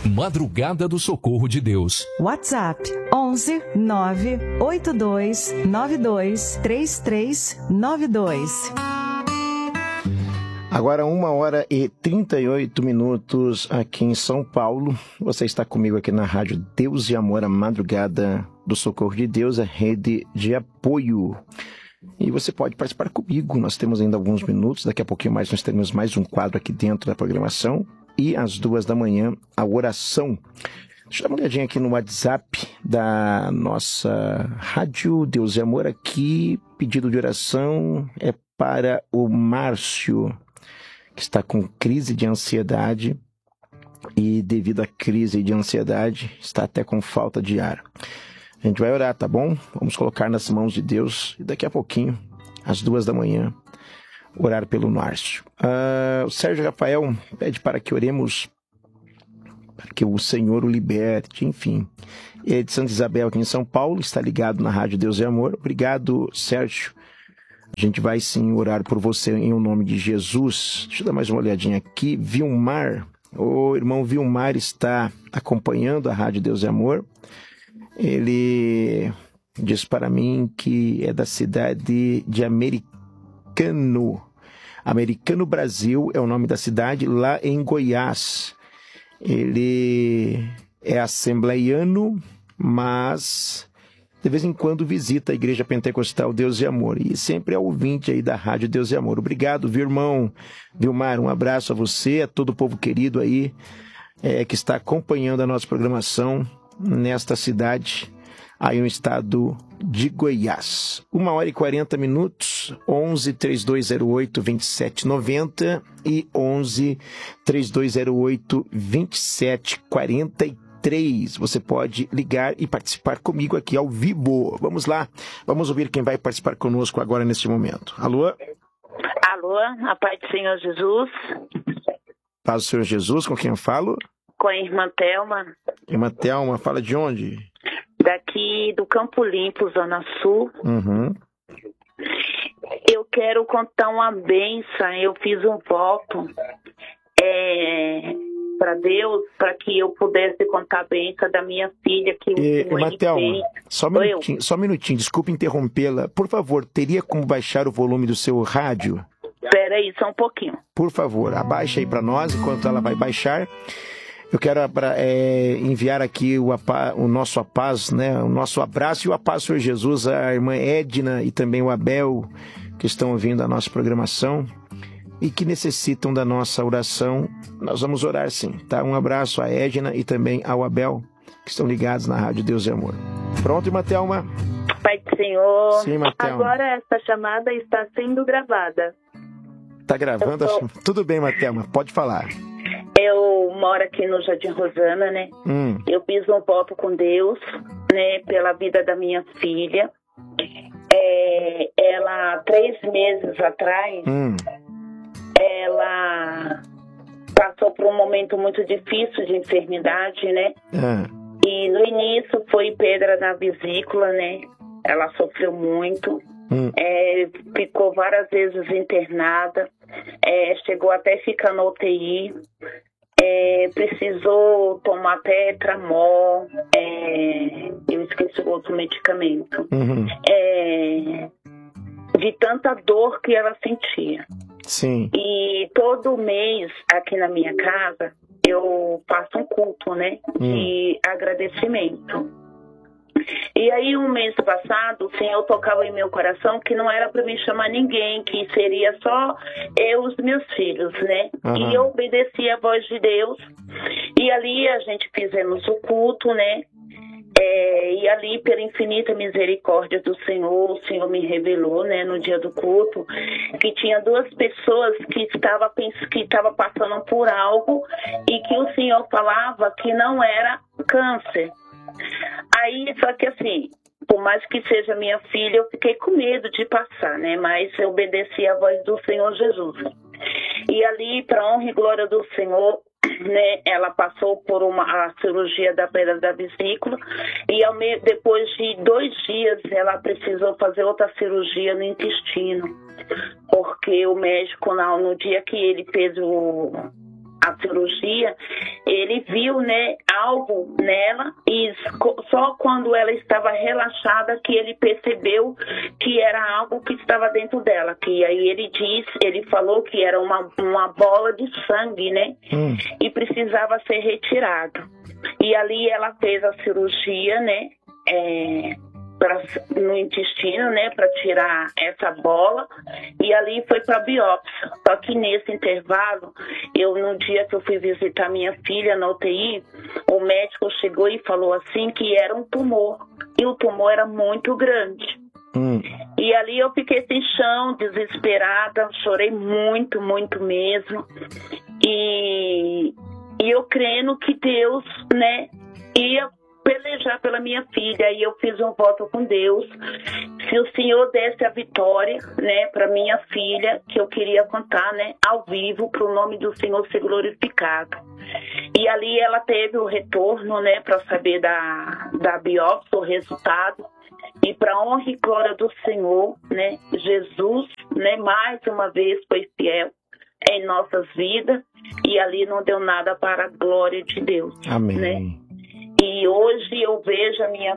Madrugada do Socorro de Deus. WhatsApp 11 982 92 3392. Agora 1h38 aqui em São Paulo. Você está comigo aqui na Rádio Deus e Amor, a Madrugada do Socorro de Deus, a rede de apoio. E você pode participar comigo. Nós temos ainda alguns minutos. Daqui a pouquinho mais nós teremos mais um quadro aqui dentro da programação. E às 2h, a oração. Deixa eu dar uma olhadinha aqui no WhatsApp da nossa Rádio Deus e Amor aqui. Pedido de oração é para o Márcio, que está com crise de ansiedade. E devido à crise de ansiedade, está até com falta de ar. A gente vai orar, tá bom? Vamos colocar nas mãos de Deus. E daqui a pouquinho, às 2h, orar pelo Márcio. O Sérgio Rafael pede para que oremos, para que o Senhor o liberte, enfim. Ele é de Santa Isabel, aqui em São Paulo, está ligado na Rádio Deus e Amor. Obrigado, Sérgio. A gente vai sim orar por você em nome de Jesus. Deixa eu dar mais uma olhadinha aqui. Vilmar, o irmão Vilmar está acompanhando a Rádio Deus e Amor. Ele diz para mim que é da cidade de Americano Brasil é o nome da cidade, lá em Goiás. Ele é assembleiano, mas de vez em quando visita a Igreja Pentecostal Deus e Amor. E sempre é ouvinte aí da Rádio Deus e Amor. Obrigado, viu, irmão Vilmar? Um abraço a você, a todo o povo querido aí que está acompanhando a nossa programação nesta cidade, aí no estado de Goiás. 1h40, 11 3208 2790 e 11 3208 2743. Você pode ligar e participar comigo aqui ao vivo. Vamos lá, vamos ouvir quem vai participar conosco agora neste momento. Alô? Alô, a paz do Senhor Jesus. Paz do Senhor Jesus, com quem eu falo? Com a irmã Thelma. Irmã Thelma, fala de onde? Daqui do Campo Limpo, Zona Sul. Uhum. Eu quero contar uma bênção. Eu fiz um voto para Deus, para que eu pudesse contar a bênção da minha filha. Irmã Thelma, só um minutinho, desculpe interrompê-la. Por favor, teria como baixar o volume do seu rádio? Espera aí, só um pouquinho. Por favor, abaixa aí para nós, enquanto ela vai baixar. Eu quero enviar aqui o nosso abraço, né? O nosso abraço e o abraço, Senhor Jesus, a irmã Edna e também o Abel, que estão ouvindo a nossa programação e que necessitam da nossa oração. Nós vamos orar sim, tá? Um abraço a Edna e também ao Abel, que estão ligados na Rádio Deus e Amor. Pronto, irmã Thelma? Pai do Senhor. Sim, irmã Thelma. Agora essa chamada está sendo gravada. Tá gravando? Tudo bem, irmã Thelma, pode falar. Eu moro aqui no Jardim Rosana, né? Eu fiz um voto com Deus, né? Pela vida da minha filha. Ela, 3 meses atrás, ela passou por um momento muito difícil de enfermidade, né? E no início foi pedra na vesícula, né? Ela sofreu muito. Ficou várias vezes internada. Chegou até ficar na UTI. Precisou tomar Tetramol, eu esqueci o outro medicamento, de tanta dor que ela sentia. Sim. E todo mês aqui na minha casa eu faço um culto, né, de agradecimento. E aí, um mês passado, o Senhor tocava em meu coração que não era para me chamar ninguém, que seria só eu e os meus filhos, né? E eu obedeci a voz de Deus. E ali a gente fizemos o culto, né? E ali, pela infinita misericórdia do Senhor, o Senhor me revelou, né, no dia do culto, que tinha 2 pessoas que estavam passando por algo e que o Senhor falava que não era câncer. Aí, só que assim, por mais que seja minha filha, eu fiquei com medo de passar, né? Mas eu obedeci a voz do Senhor Jesus. E ali, para honra e glória do Senhor, né, ela passou por a cirurgia da pedra da vesícula e depois de 2 dias ela precisou fazer outra cirurgia no intestino, porque o médico, no dia que ele fez a cirurgia, ele viu, né, algo nela e só quando ela estava relaxada que ele percebeu que era algo que estava dentro dela, que aí ele falou que era uma bola de sangue, né, e precisava ser retirado. E ali ela fez a cirurgia, né, no intestino, né, para tirar essa bola, e ali foi para biópsia. Só que nesse intervalo, no dia que eu fui visitar minha filha na UTI, o médico chegou e falou assim que era um tumor, e o tumor era muito grande. E ali eu fiquei sem chão, desesperada, chorei muito, muito mesmo, e eu crendo que Deus, né, ia pelejar pela minha filha, e eu fiz um voto com Deus, se o Senhor desse a vitória, né, para minha filha, que eu queria contar, né, ao vivo, para o nome do Senhor ser glorificado. E ali ela teve o retorno, né, para saber da biópsia, o resultado, e para honra e glória do Senhor, né, Jesus, né, mais uma vez foi fiel em nossas vidas, e ali não deu nada para a glória de Deus. Amém. Né? E hoje eu vejo a minha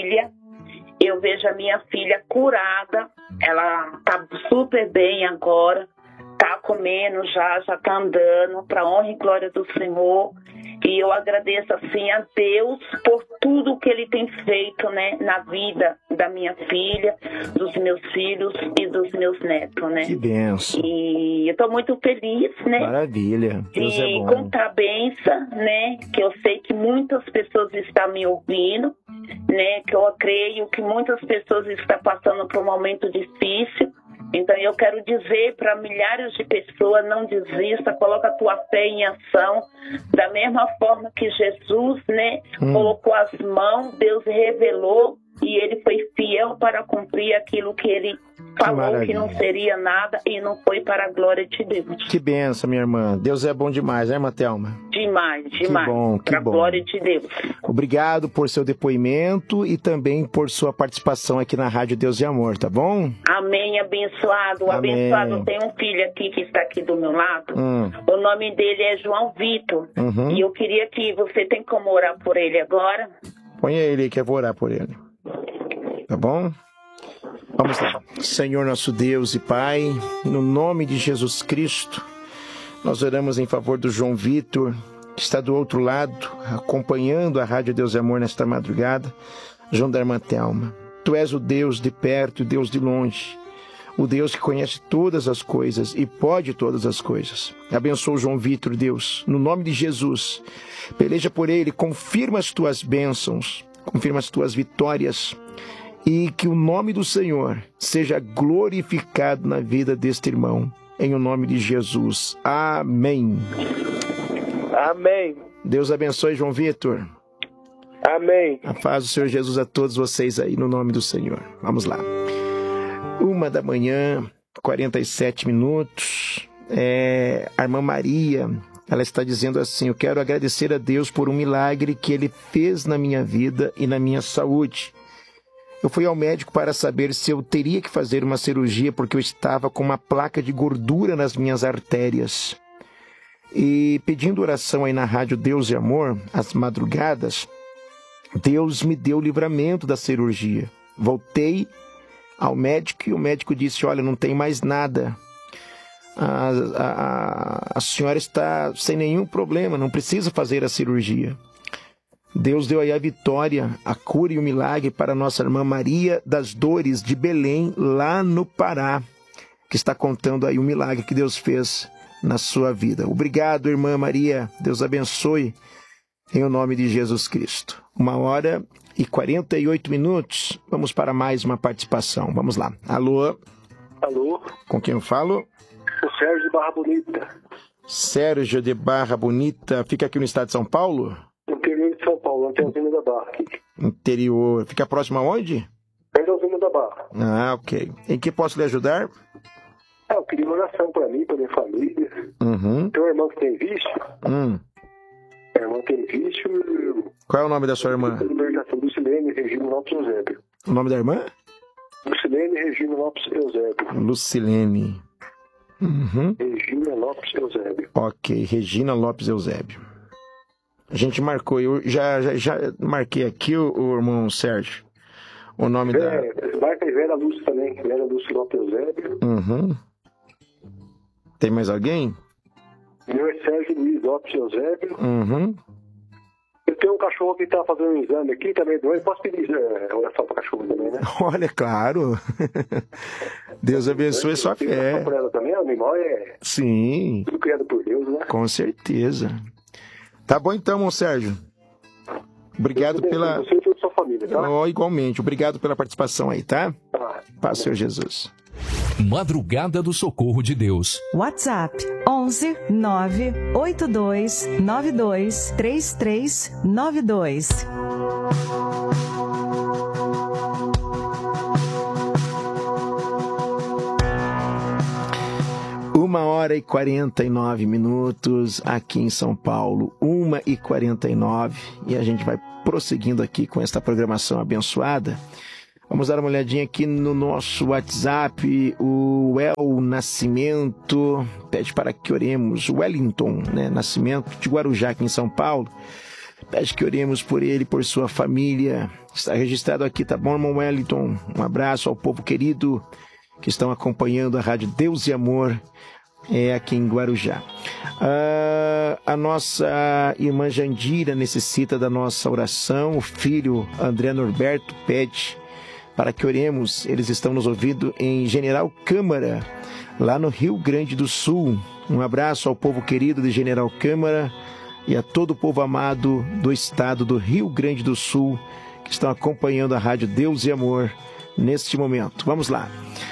filha curada, ela tá super bem agora, tá comendo já tá andando, para honra e glória do Senhor. E eu agradeço assim a Deus por tudo que Ele tem feito, né, na vida da minha filha, dos meus filhos e dos meus netos, né? Que bênção. E eu tô muito feliz, né? Maravilha. Deus é bom. Contar a benção, né? Que eu sei que muitas pessoas estão me ouvindo, né? Que eu creio que muitas pessoas estão passando por um momento difícil. Então eu quero dizer para milhares de pessoas, não desista, coloca a tua fé em ação, da mesma forma que Jesus, né, colocou as mãos, Deus revelou e ele foi fiel para cumprir aquilo que ele falou que não seria nada e não foi para a glória de Deus. Que benção, minha irmã. Deus é bom demais, né, irmã Thelma? Demais. Que bom, que para a bom. glória de Deus. Obrigado por seu depoimento e também por sua participação aqui na Rádio Deus e Amor, tá bom? Amém, abençoado. Amém. Abençoado. Tem um filho aqui que está aqui do meu lado. O nome dele é João Vitor. E eu queria que você tem como orar por ele agora. Põe ele aí que eu vou orar por ele. Tá bom? Vamos lá. Senhor nosso Deus e Pai, no nome de Jesus Cristo, nós oramos em favor do João Vitor, que está do outro lado, acompanhando a Rádio Deus e Amor nesta madrugada, junto da irmã Thelma. Tu és o Deus de perto e o Deus de longe, o Deus que conhece todas as coisas e pode todas as coisas. Abençoa o João Vitor, Deus, no nome de Jesus. Peleja por ele, confirma as tuas bênçãos, confirma as tuas vitórias, e que o nome do Senhor seja glorificado na vida deste irmão. Em o nome de Jesus. Amém. Amém. Deus abençoe, João Vitor. Amém. A paz do Senhor Jesus a todos vocês aí, no nome do Senhor. Vamos lá. 1h, 47 minutos. A irmã Maria, ela está dizendo assim: eu quero agradecer a Deus por um milagre que Ele fez na minha vida e na minha saúde. Eu fui ao médico para saber se eu teria que fazer uma cirurgia porque eu estava com uma placa de gordura nas minhas artérias. E pedindo oração aí na Rádio Deus e Amor, às madrugadas, Deus me deu o livramento da cirurgia. Voltei ao médico e o médico disse: olha, não tem mais nada. A senhora está sem nenhum problema, não precisa fazer a cirurgia. Deus deu aí a vitória, a cura e o milagre para a nossa irmã Maria das Dores, de Belém, lá no Pará, que está contando aí o milagre que Deus fez na sua vida. Obrigado, irmã Maria. Deus abençoe em o nome de Jesus Cristo. 1h48 minutos. Vamos para mais uma participação. Vamos lá. Alô? Alô? Com quem eu falo? O Sérgio de Barra Bonita. Sérgio de Barra Bonita. Fica aqui no estado de São Paulo? Interior de São Paulo, Antelzinho da Barra. Interior. Fica próximo aonde? Antelzinho da Barra. Ah, ok. Em que posso lhe ajudar? Eu queria uma oração para mim, para minha família. Tem uma irmã que tem vício. A irmã tem vício. Qual é o nome da sua irmã? Libertação, Lucilene Regina Lopes Eusébio. O nome da irmã? Lucilene Regina Lopes Eusébio. Lucilene. Regina Lopes Eusébio. Ok, Regina Lopes Eusébio. A gente marcou, eu já marquei aqui, o irmão Sérgio, o nome da... Marca Vera Lúcia também, Vera Lúcia Lopes Eusébio. Uhum. Tem mais alguém? Meu é Sérgio Luiz Lopes Eusébio. Uhum. Eu tenho um cachorro que está fazendo um exame aqui, também doente. Posso pedir oração para o cachorro também, né? Olha, claro. Deus abençoe sua fé. Por ela também, o animal é... Sim. Tudo criado por Deus, né? Com certeza. Tá bom então, irmão Sérgio. Obrigado pela... Você e toda a sua família, tá? Oh, igualmente. Obrigado pela participação aí, tá? Paz, Senhor Jesus. Madrugada do Socorro de Deus. WhatsApp 11 982 92 3392. Uma hora e 49 minutos aqui em São Paulo, 1h49, e a gente vai prosseguindo aqui com esta programação abençoada. Vamos dar uma olhadinha aqui no nosso WhatsApp. O El Nascimento pede para que oremos. Wellington, né, Nascimento, de Guarujá, aqui em São Paulo, pede que oremos por ele, por sua família. Está registrado aqui, tá bom, irmão Wellington? Um abraço ao povo querido que estão acompanhando a Rádio Deus e Amor aqui em Guarujá. A nossa irmã Jandira necessita da nossa oração. O filho André Norberto pede para que oremos. Eles estão nos ouvindo em General Câmara, lá no Rio Grande do Sul. Um abraço ao povo querido de General Câmara e a todo o povo amado do estado do Rio Grande do Sul que estão acompanhando a Rádio Deus e Amor neste momento. Vamos lá.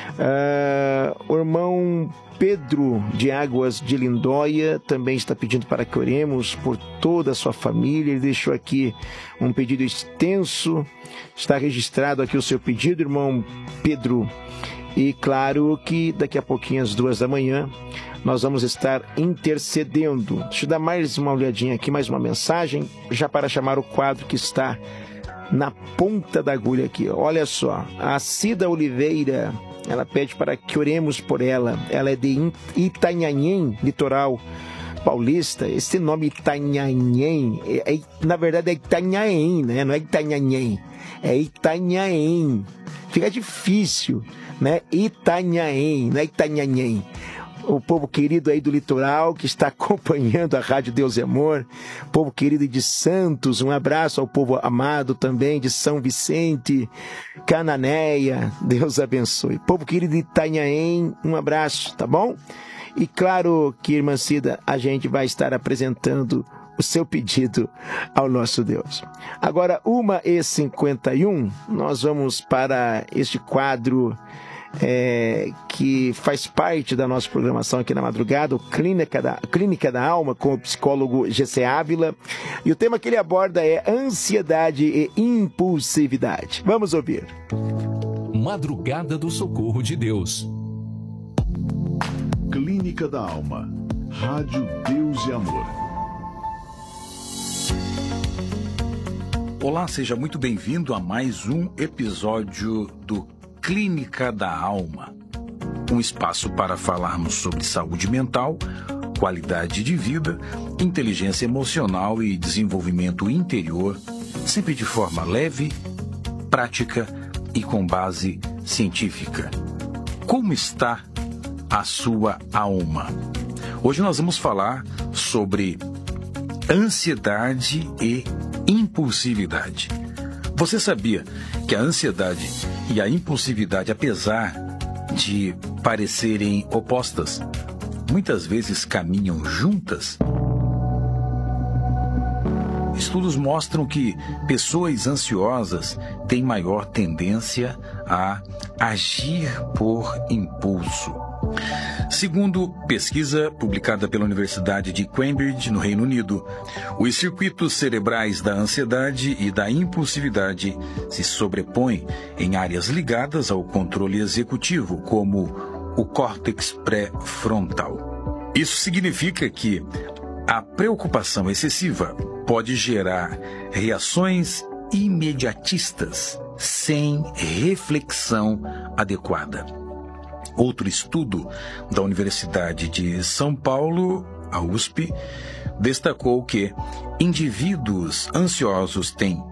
O irmão Pedro de Águas de Lindóia também está pedindo para que oremos por toda a sua família. Ele deixou aqui um pedido extenso. Está registrado aqui o seu pedido, irmão Pedro. E claro que daqui a pouquinho, às 2h, nós vamos estar intercedendo. Deixa eu dar mais uma olhadinha aqui, mais uma mensagem, já para chamar o quadro que está na ponta da agulha aqui. Olha só, a Cida Oliveira, ela pede para que oremos por ela. Ela é de Itanhaém, litoral paulista. Esse nome Itanhaém, na verdade é Itanhaém, né? Não é Itanhaém, é Itanhaém. Fica difícil, né? Itanhaém, não é Itanhaém. O povo querido aí do litoral que está acompanhando a Rádio Deus e Amor, povo querido de Santos, um abraço ao povo amado também de São Vicente, Cananéia, Deus abençoe. Povo querido de Itanhaém, um abraço, tá bom? E claro que, irmã Cida, a gente vai estar apresentando o seu pedido ao nosso Deus. Agora, 1h51, nós vamos para este quadro que faz parte da nossa programação aqui na madrugada, o Clínica da Alma, com o psicólogo Gessé Ávila. E o tema que ele aborda é ansiedade e impulsividade. Vamos ouvir. Madrugada do Socorro de Deus. Clínica da Alma. Rádio Deus e Amor. Olá, seja muito bem-vindo a mais um episódio do Clínica da Alma, um espaço para falarmos sobre saúde mental, qualidade de vida, inteligência emocional e desenvolvimento interior, sempre de forma leve, prática e com base científica. Como está a sua alma? Hoje nós vamos falar sobre ansiedade e impulsividade. Você sabia que a ansiedade e a impulsividade, apesar de parecerem opostas, muitas vezes caminham juntas? Estudos mostram que pessoas ansiosas têm maior tendência a agir por impulso. Segundo pesquisa publicada pela Universidade de Cambridge, no Reino Unido, os circuitos cerebrais da ansiedade e da impulsividade se sobrepõem em áreas ligadas ao controle executivo, como o córtex pré-frontal. Isso significa que a preocupação excessiva pode gerar reações imediatistas, sem reflexão adequada. Outro estudo da Universidade de São Paulo, a USP, destacou que indivíduos ansiosos têm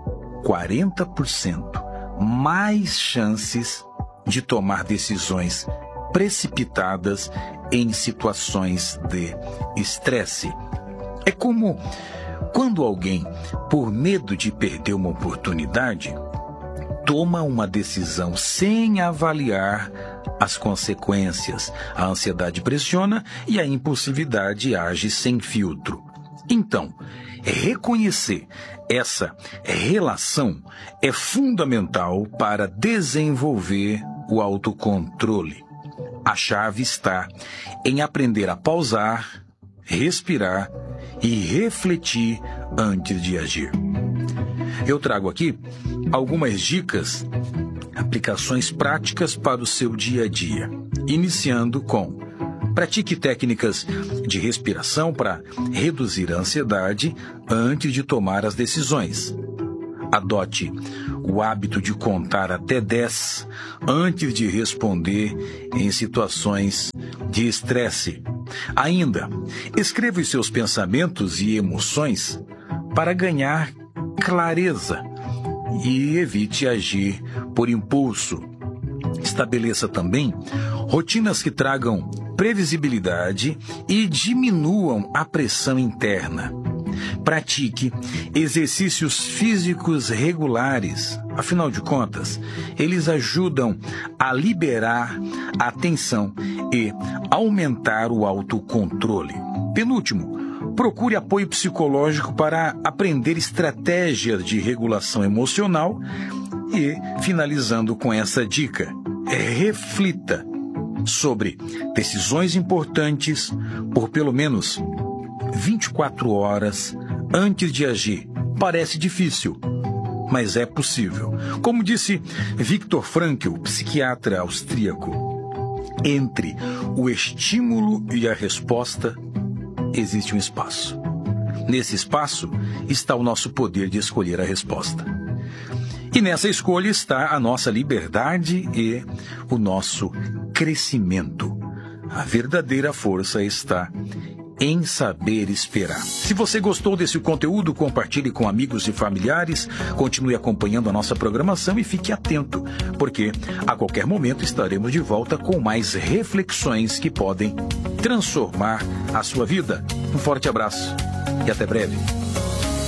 40% mais chances de tomar decisões precipitadas em situações de estresse. É como quando alguém, por medo de perder uma oportunidade, toma uma decisão sem avaliar as consequências. A ansiedade pressiona e a impulsividade age sem filtro. Então, reconhecer essa relação é fundamental para desenvolver o autocontrole. A chave está em aprender a pausar, respirar e refletir antes de agir. Eu trago aqui algumas dicas, aplicações práticas para o seu dia a dia, iniciando com: pratique técnicas de respiração para reduzir a ansiedade antes de tomar as decisões. Adote o hábito de contar até 10 antes de responder em situações de estresse. Ainda, escreva os seus pensamentos e emoções para ganhar clareza e evite agir por impulso. Estabeleça também rotinas que tragam previsibilidade e diminuam a pressão interna. Pratique exercícios físicos regulares. Afinal de contas, eles ajudam a liberar a tensão e aumentar o autocontrole. Penúltimo, procure apoio psicológico para aprender estratégias de regulação emocional. E, finalizando com essa dica, reflita sobre decisões importantes por pelo menos 24 horas antes de agir. Parece difícil, mas é possível. Como disse Viktor Frankl, psiquiatra austríaco, entre o estímulo e a resposta existe um espaço. Nesse espaço está o nosso poder de escolher a resposta. E nessa escolha está a nossa liberdade e o nosso crescimento. A verdadeira força está em saber esperar. Se você gostou desse conteúdo, compartilhe com amigos e familiares, continue acompanhando a nossa programação e fique atento, porque a qualquer momento estaremos de volta com mais reflexões que podem transformar a sua vida. Um forte abraço e até breve.